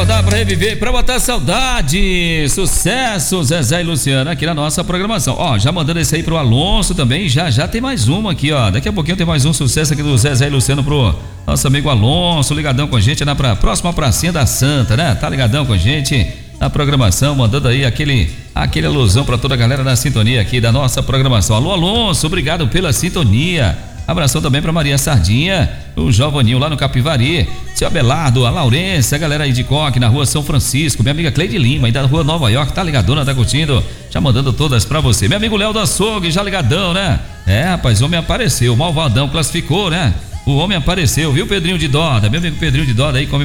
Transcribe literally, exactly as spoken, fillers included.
recordar, pra reviver, pra botar saudade. Sucesso, Zezé e Luciano aqui na nossa programação. Ó, já mandando esse aí pro Alonso também, já já tem mais uma aqui, ó. Daqui a pouquinho tem mais um sucesso aqui do Zezé e Luciano pro nosso amigo Alonso, ligadão com a gente na pra, próxima pracinha da Santa, né? Tá ligadão com a gente na programação, mandando aí aquele, aquele alusão pra toda a galera da sintonia aqui da nossa programação. Alô, Alonso, obrigado pela sintonia. Abração também pra Maria Sardinha, o Jovaninho lá no Capivari, seu Abelardo, a Laurência, a galera aí de Coque, na rua São Francisco, minha amiga Cleide Lima, aí da rua Nova York, tá ligadona, tá curtindo, já mandando todas pra você. Meu amigo Léo do Açougue, já ligadão, né? É, rapaz, o homem apareceu, o malvadão classificou, né? O homem apareceu, viu, Pedrinho de Doda? Meu amigo Pedrinho de Doda aí, come